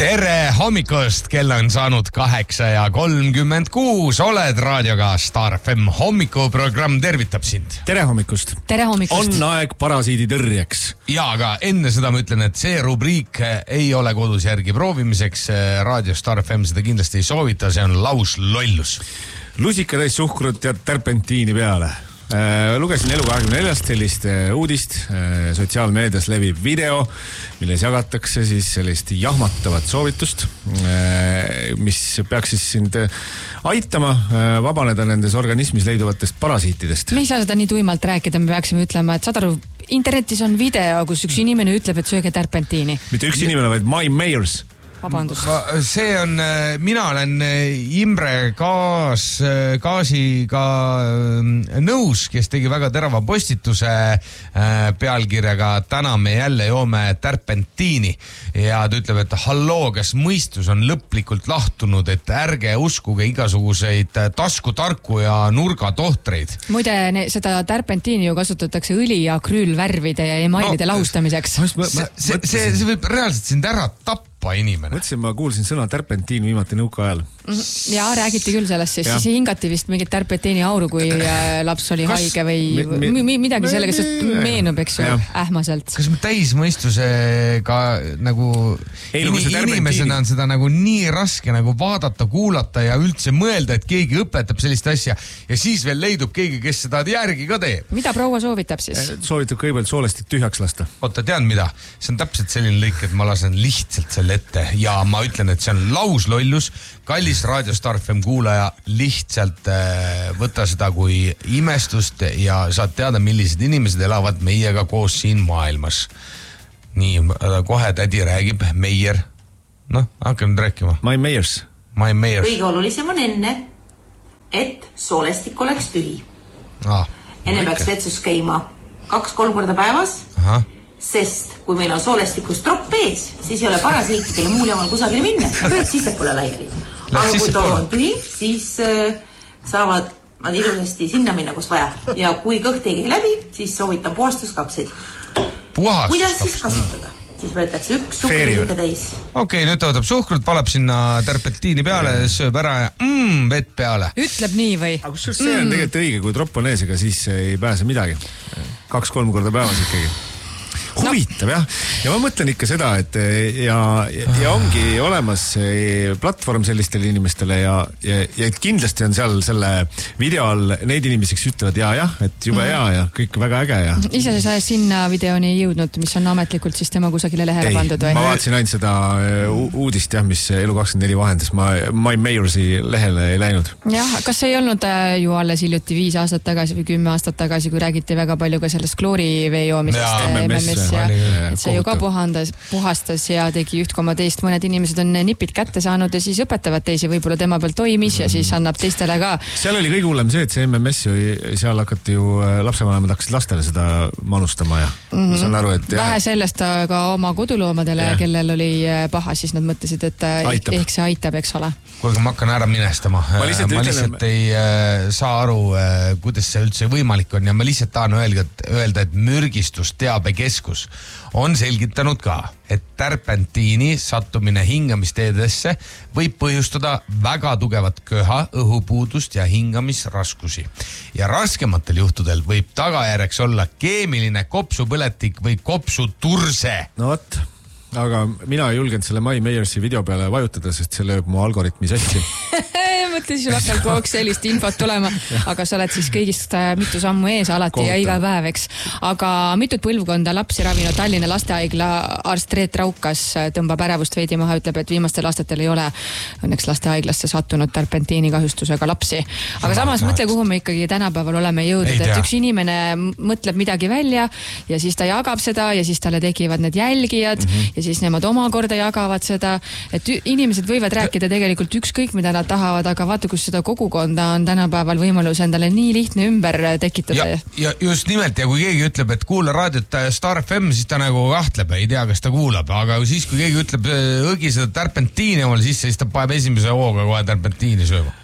Tere hommikust, kell on saanud 8:36, oled raadioga Star FM hommikuprogramm tervitab sind. Tere hommikust. Tere hommikust. On aeg parasiidi tõrjeks. Ja, aga enne seda ma ütlen, et see rubriik ei ole kodus järgi proovimiseks. Raadio Star FM seda kindlasti ei soovita, see on lauslollus. Lusikatäis suhkrut ja terpentiini peale. Lugesin Elu24 sellist uudist, sotsiaalmeedias levib video, milles jagatakse siis sellist jahmatavat soovitust, mis peaks siis sind aitama vabaneda nendes organismis leiduvatest parasiitidest. Me ei saa seda nii tuimalt rääkida, me peaksime ütlema, et saad aru, internetis on video, kus üks inimene ütleb, et sööge terpentiini. Mitte üks inimene, vaid My Mayors. Vabandust. See on, mina olen Imre Gaasiga nõus, kes tegi väga terava postituse pealkirjaga Täna me jälle joome terpentiini ja ta ütleb, et halloo, kas mõistus on lõplikult lahtunud, et ärge uskuge igasuguseid taskutarku ja nurgatohtreid. Muide, seda terpentiini ju kasutatakse õli ja krüülvärvide ja emailide lahustamiseks. See võib reaalselt sind ära tappa inimene. Mõtlesin, ma kuulsin sõna terpentiin viimati nõuka ajal. Ja räägiti küll sellest, siis hingati vist mingit terpentiini auru, kui laps oli haige või midagi sellega, sest meenub, eks ju, ähmaselt. Kas me täismõistusega nagu inimesena on seda nagu nii raske nagu vaadata, kuulata ja üldse mõelda, et keegi õpetab sellist asja ja siis veel leidub keegi, kes seda järgi ka teeb. Mida proua soovitab siis? Soovitab kõigepealt soolestit tühjaks lasta. Oota, tean mida? See on täpselt selline lõik, et ma lasen lihtsalt selle ette ja ma ütlen, et see on lauslollus. Kallis Raadio Star FM kuulaja, lihtsalt võta seda kui imestust ja saad teada, millised inimesed elavad meiega koos siin maailmas. Nii, kohe tädi räägib, Meier. Hakka nüüd rääkima. My Mayors. Kõige olulisem on enne, et soolestik oleks tühi. Enne peaks vetsus käima 2-3 korda päevas. Sest kui meil on soolestikus tropp ees, siis ei ole parasiitidele muul jamal kusagile minna, siis ta pole laiali. Aga kui too on tühi, siis saavad nad ilusasti sinna minna, kus vaja. Ja kui kõht ei käi läbi, siis soovitan puhastuskapseid. Kuidas siis kasutada? Siis võetakse üks suhkrut täis. Okei, nüüd ta võtab suhkrut, palab sinna terpentiini peale, sööb ära ja vett peale. Ütleb nii või? Aga kus see on tegelikult õige, kui tropp on ees, ega siis ei pääse midagi. 2-3 korda päevas ikkagi. Huvitav, jah. Ja ma mõtlen ikka seda, et ja ongi olemas platvorm sellistele inimestele ja kindlasti on seal selle video all neid inimesi, kes ütlevad et juba hea ja kõik väga äge ja. Ise sa sinna videoni ei jõudnud, mis on ametlikult siis tema kusagile lehele pandud või? Ma vaatasin ainult seda uudist, mis Elu24 vahendas. Ma My Mayorsi lehele ei läinud. Jah, kas ei olnud ju alles hiljuti 5 aastat tagasi või 10 aastat tagasi, kui räägiti väga palju ka sellest kloorivee joomisest MMS ja et see ju ka puhastas ja tegi 1,2. Mõned inimesed on nipid kätte saanud ja siis õpetavad teisi, võib-olla tema peal toimis ja siis annab teistele ka. Seal oli kõige hullem see, et see MMS ju, seal hakati ju lapsevanemad hakkasid lastele seda manustama ja ma saan aru, et vähe sellest ka oma koduloomadele, kellel oli paha, siis nad mõtlesid, et ehk see aitab, eks ole. Kuulge, ma hakkan ära minestama. Ma lihtsalt ei saa aru, kuidas see üldse võimalik on ja ma lihtsalt tahan öelda, et mürgistusteabekeskus on selgitanud ka, et terpentiini sattumine hingamisteedesse võib põhjustada väga tugevat köha, õhupuudust ja hingamisraskusi. Ja raskematel juhtudel võib tagajärjeks olla keemiline kopsupõletik või kopsuturse. No võt, aga mina ei julgenud selle My Mayorsi video peale vajutada, sest see lööb mu algoritmi sassi. Mõtlesin, sul hakkab kogu sellist infot tulema, aga sa oled siis kõigist mitu sammu ees alati ja iga päev, eks. Aga mitut põlvkonda lapsi ravinud Tallinna lastehaigla arst Reet Raukas tõmbab ärevust veidi maha, ütleb, et viimastel aastatel ei ole õnneks lastehaiglasse sattunud terpentiini kahjustusega lapsi. Aga samas mõtle, kuhu me ikkagi tänapäeval oleme jõudnud, et üks inimene mõtleb midagi välja ja siis ta jagab seda ja siis talle tekivad need jälgijad ja siis nemad omakorda jagavad seda, et inimesed võivad rääkida tegelikult ükskõik, mida nad tahavad, aga vaata, kus seda kogukonda on tänapäeval võimalus endale nii lihtne ümber tekitada. Ja just nimelt, ja kui keegi ütleb, et kuula raadiot Star FM, siis ta nagu kahtleb, ei tea, kas ta kuulab, aga siis kui keegi ütleb õgi seda terpentiini omal sisse, siis ta paneb esimese hooga kohe terpentiini sööma.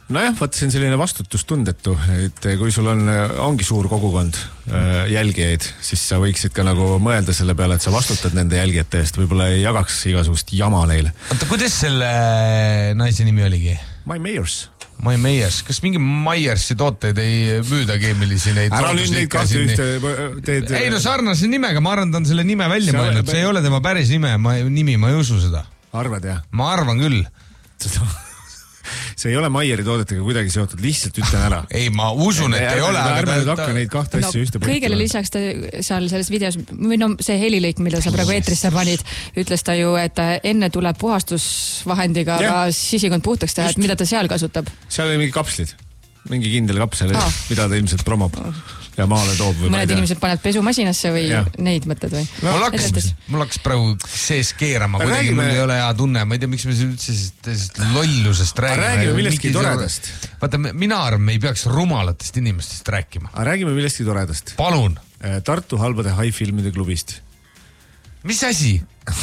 nojah, vaata, see on selline vastutustundetu, et kui sul ongi suur kogukond jälgijaid, siis sa võiksid ka nagu mõelda selle peale, et sa vastutad nende jälgijate eest, võib-olla ei jagaks igasugust jama neile. Oota, kuidas selle naise nimi oligi? My Meyers. Kas mingi Myersi tooteid ei müüda keemilisi neid? Ära nüüd neid kahte ühte teed. Ei no sarnase nimega, ma arvan, ta on selle nime välja mõelnud, see ei ole tema päris nimi, ma ei usu seda. Arvad jah? Ma arvan küll. See ei ole Maieri toodetega kuidagi seotud, lihtsalt ütlen ära. Ei, ma usun, et ei ole. Ärme nüüd hakka neid kahte asja ühte põhjustada. Kõigele lisaks ta seal selles videos, või no see helilõik, mida sa praegu eetrisse panid, ütles ta ju, et enne tuleb puhastusvahendiga sisikond puhtaks teha, et mida ta seal kasutab? Seal oli mingi kapslid, mingi kindel kapsel, mida ta ilmselt promab ja maale toob. Mõned inimesed paned pesumasinasse või neid mõtted või? Mul hakkas praegu sees keerama, kuidagi mul ei ole hea tunne, ma ei tea, miks me üldse lollusest räägime. Räägime millestki toredast. Vaata, mina arvan, me ei peaks rumalatest inimestest rääkima. Räägime millestki toredast. Palun. Tartu halbade haifilmide klubist. Mis asi?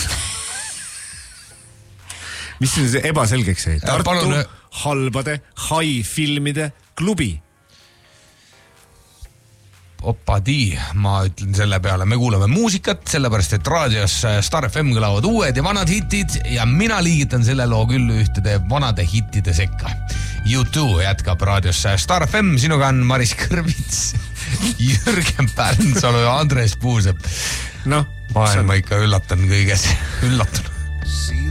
Mis see ebaselgeks jäi? Tartu halbade haifilmide klubi. Opadi, ma ütlen selle peale, me kuulame muusikat, sellepärast et raadios Star FM kõlavad uued ja vanad hitid ja mina liigitan selle loo küll ühtede vanade hittide sekka. U2 jätkab raadios Star FM, sinuga on Maris Kõrvits, Jürgen Pärnsalu ja Andres Puusepp. No, ma ikka üllatan kõiges, üllatun.